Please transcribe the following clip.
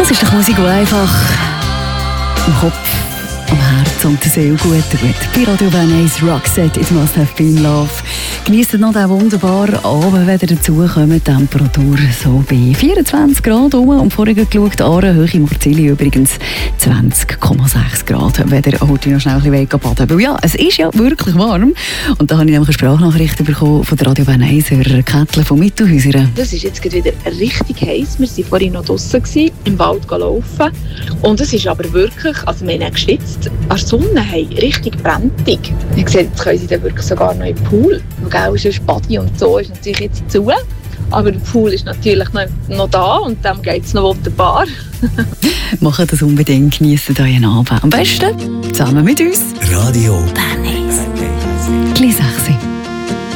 Das ist doch Musik, die einfach im Kopf, am Herz und der Seele gut tut. Bei Radio Bern 1 Roxette, It Must Have Been Love. Genießt noch den wunderbaren Abend, wenn ihr dazukommt. Temperatur so bei 24 Grad rum. Und vorhin geschaut, Aare, Höhe Marzili übrigens 20,6 Grad. Wenn ihr heute noch schnell ein bisschen baden. Weil ja, es ist ja wirklich warm. Und da habe ich nämlich eine Sprachnachricht bekommen von der Radio Bern 1 Kettle von Mittelhäusern. Das ist jetzt wieder richtig heiß. Wir waren vorhin noch draussen im Wald laufen. Und es ist aber wirklich, also wir haben geschwitzt, an der Sonne haben, richtig brenntig. Ich sehe, jetzt können sie dann wirklich sogar noch im Pool. Weil ist ein Badi und so ist natürlich jetzt zu. Aber der Pool ist natürlich noch da und dem geht es noch wunderbar. Macht das unbedingt, geniessen euren Abend. Am besten zusammen mit uns. Radio Bern.